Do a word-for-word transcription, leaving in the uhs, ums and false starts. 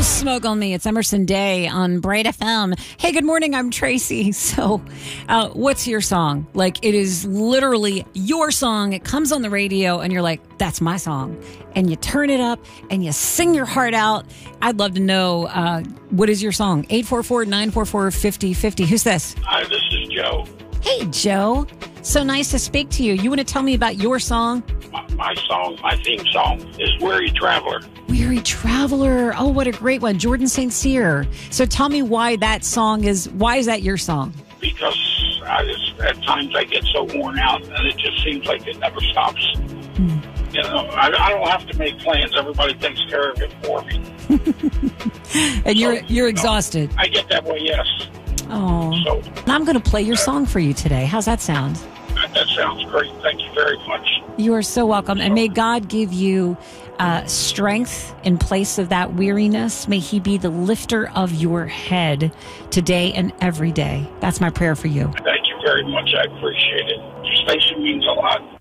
Smoke on Me. It's Emerson Day on Bright F M. Hey, good morning. I'm Tracy. So, uh, what's your song? Like, it is literally your song. It comes on the radio and you're like, that's my song. And you turn it up and you sing your heart out. I'd love to know, uh, what is your song? eight four four, nine four four, five oh five oh. Who's this? Hi, this is Joe. Hey, Joe. So nice to speak to you. You want to tell me about your song? My, my song, my theme song is Weary Traveler. Weary Traveler. Oh, what a great one. Jordan Saint Cyr. So tell me why that song is, why is that your song? Because I just, at times I get so worn out and it just seems like it never stops. Mm. You know, I, I don't have to make plans. Everybody takes care of it for me. And so, you're you're exhausted. You know, I get that way, yes. Oh. So, I'm going to play your song for you today. How's that sound? That, that sounds great. Thank you very much. You are so welcome. And may God give you uh, strength in place of that weariness. May he be the lifter of your head today and every day. That's my prayer for you. Thank you very much. I appreciate it. Your station means a lot.